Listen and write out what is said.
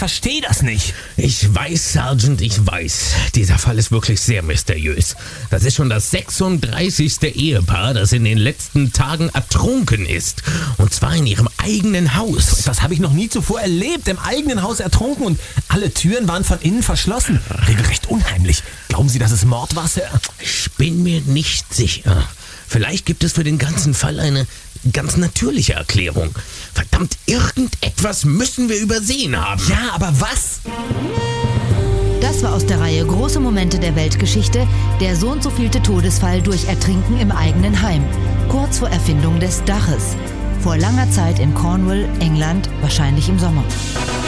verstehe das nicht. Ich weiß, Sergeant, ich weiß. Dieser Fall ist wirklich sehr mysteriös. Das ist schon das 36. Ehepaar, das in den letzten Tagen ertrunken ist. Und zwar in ihrem eigenen Haus. Das habe ich noch nie zuvor erlebt. Im eigenen Haus ertrunken und alle Türen waren von innen verschlossen. Regelrecht unheimlich. Glauben Sie, das ist Mord war, Sir? Ich bin mir nicht sicher. Vielleicht gibt es für den ganzen Fall eine ganz natürliche Erklärung. Verdammt, irgendetwas müssen wir übersehen haben. Ja, aber was? Das war aus der Reihe Große Momente der Weltgeschichte, der so und so vielte Todesfall durch Ertrinken im eigenen Heim, kurz vor Erfindung des Daches. Vor langer Zeit in Cornwall, England, wahrscheinlich im Sommer.